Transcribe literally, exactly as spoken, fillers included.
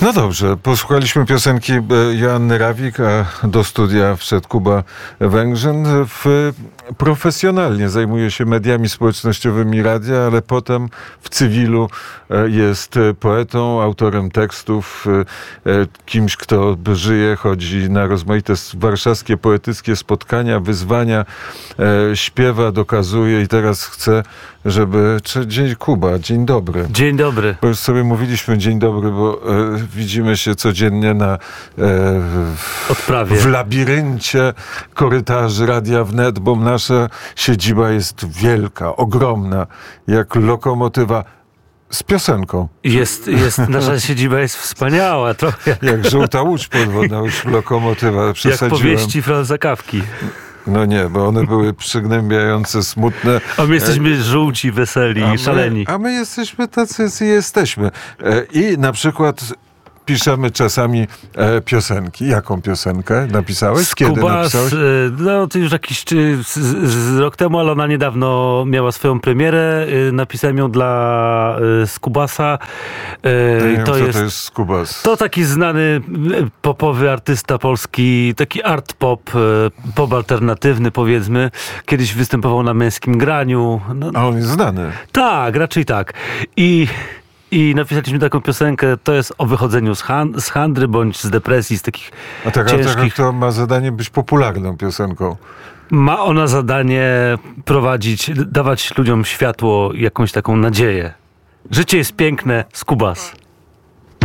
No dobrze, posłuchaliśmy piosenki Joanny Rawik, a do studia wszedł Kuba Węgrzyn. W, profesjonalnie zajmuje się mediami społecznościowymi radia, ale potem w cywilu jest poetą, autorem tekstów, kimś, kto żyje, chodzi na rozmaite warszawskie poetyckie spotkania, wyzwania, śpiewa, dokazuje i teraz chce, żeby... Czy, dzień Kuba, dzień dobry. Dzień dobry. Bo już sobie mówiliśmy dzień dobry, bo e, widzimy się codziennie na e, w, Odprawie. w labiryncie korytarzy Radia Wnet, bo nasza siedziba jest wielka, ogromna, jak lokomotywa. Z piosenką. Jest, jest, nasza siedziba jest wspaniała. Trochę. Jak żółta łódź podwodna, już lokomotywa. Jak powieści Franza Kafki. No nie, bo one były przygnębiające, smutne. A my jesteśmy żółci, weseli, a my, szaleni. A my jesteśmy tacy, jacy jesteśmy. I na przykład piszemy czasami e, piosenki. Jaką piosenkę napisałeś? Kiedy Skubas, napisałeś? no to już jakiś z, z rok temu, ale ona niedawno miała swoją premierę. Napisałem ją dla Skubasa. Ja nie wiem, to, co jest, to jest Skubas? to taki znany popowy artysta polski, taki art pop, pop alternatywny powiedzmy. Kiedyś występował na Męskim Graniu. No, A on jest znany. Tak, raczej tak. I I napisaliśmy taką piosenkę, to jest o wychodzeniu z, han- z handry bądź z depresji, z takich A taka, ciężkich... taka, to ma zadanie być popularną piosenką. Ma ona zadanie prowadzić, dawać ludziom światło, jakąś taką nadzieję. Życie jest piękne, Skubas.